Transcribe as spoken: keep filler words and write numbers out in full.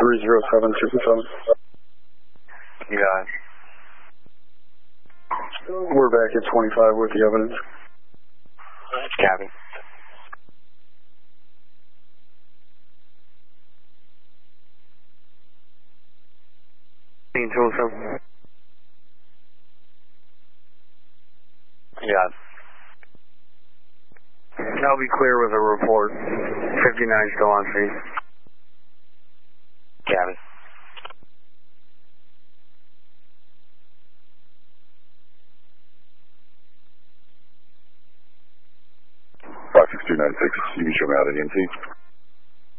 three zero seven two seven. You got it. We're back at twenty-five with the evidence. Copy. two oh seven. Yeah. That'll be clear with a report. fifty-nine still on scene. Copy. five six two nine six, you can show me out at E M C.